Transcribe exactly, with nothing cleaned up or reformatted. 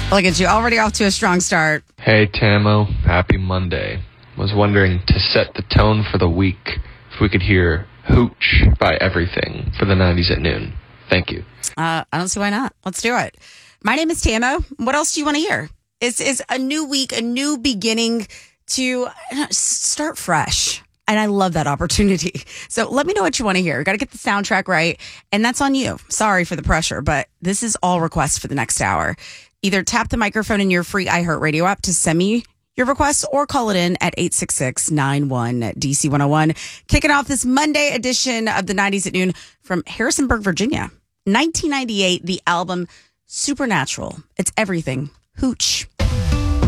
Look at you, already off to a strong start. Hey, Tamo. Happy Monday. Was wondering, to set the tone for the week, if we could hear Hooch by Everything for the nineties at noon. Thank you. Uh, I don't see why not. Let's do it. My name is Tamo. What else do you want to hear? It's, it's a new week, a new beginning to start fresh. And I love that opportunity. So let me know what you want to hear. Got to get the soundtrack right. And that's on you. Sorry for the pressure, but this is all requests for the next hour. Either tap the microphone in your free iHeartRadio app to send me your requests or call it in at eight six six, nine one, D C one oh one. Kicking off this Monday edition of the nineties at noon from Harrisonburg, Virginia. nineteen ninety-eight, the album Supernatural. It's Everything. Hooch.